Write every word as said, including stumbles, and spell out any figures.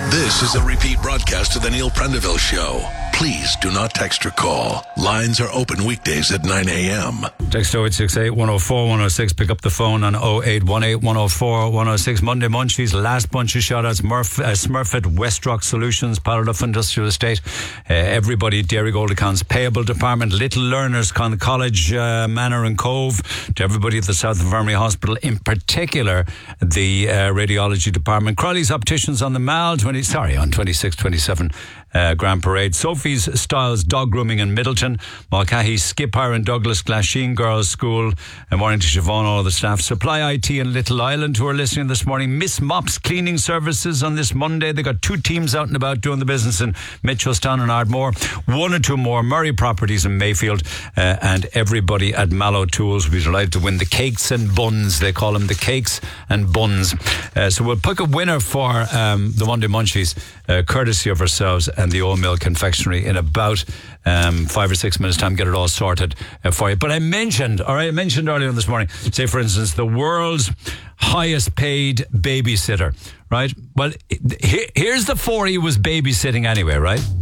This is a repeat broadcast of the Neil Prendeville Show. Please do not text or call. Lines are open weekdays at nine a.m. Text oh eight six eight, one oh four, one oh six. Pick up the phone on oh eight one eight, one oh four, one oh six. Monday Munchies, last bunch of shout-outs. Murph, uh, Smurfit, Westrock Solutions, Paraduff Industrial Estate, uh, everybody, Dairy Gold Accounts Payable Department, Little Learners, Con College, uh, Manor and Cove, to everybody at the South Infirmary Hospital, in particular the uh, Radiology Department. Crowley's Opticians on the Mall, twenty, sorry, on twenty-six, twenty-seven uh, Grand Parade. Sophie's Styles Dog Grooming in Middleton, Mulcahy Skip Hire in Douglas, Glasheen Girls School, and morning to Siobhan, all the staff. Supply I T in Little Island who are listening this morning. Miss Mops Cleaning Services on this Monday. They got two teams out and about doing the business in Mitchelstown and Ardmore. One or two more, Murray Properties in Mayfield, uh, and everybody at Mallow Tools will be delighted to win the cakes and buns. They call them the cakes and buns. Uh, so we'll pick a winner for um, the Monday Munchies, uh, courtesy of ourselves and the Old Mill Confectionery in about um, five or six minutes time. Get it all sorted uh, for you. But I mentioned, all right, I mentioned earlier this morning, say for instance, the world's highest paid babysitter, right? Well, here, here's the four he was babysitting anyway, right?